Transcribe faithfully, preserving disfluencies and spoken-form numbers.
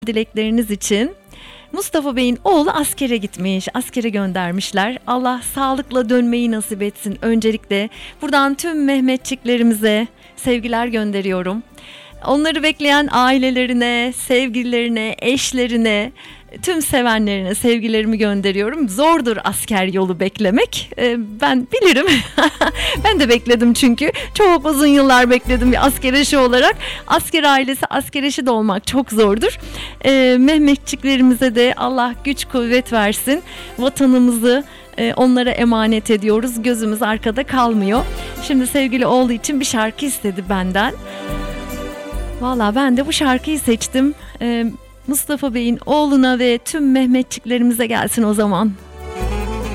dilekleriniz için. Mustafa Bey'in oğlu askere gitmiş, askere göndermişler. Allah sağlıkla dönmeyi nasip etsin. Öncelikle buradan tüm Mehmetçiklerimize sevgiler gönderiyorum. Onları bekleyen ailelerine, sevgililerine, eşlerine, tüm sevenlerine sevgilerimi gönderiyorum. Zordur asker yolu beklemek. Ee, ben bilirim. Ben de bekledim çünkü. Çok uzun yıllar bekledim bir asker eşi olarak. Asker ailesi, asker eşi de olmak çok zordur. Ee, Mehmetçiklerimize de Allah güç kuvvet versin. Vatanımızı e, onlara emanet ediyoruz. Gözümüz arkada kalmıyor. Şimdi sevgili oğlu için bir şarkı istedi benden. Valla ben de bu şarkıyı seçtim. Ee, Mustafa Bey'in oğluna ve tüm Mehmetçiklerimize gelsin o zaman.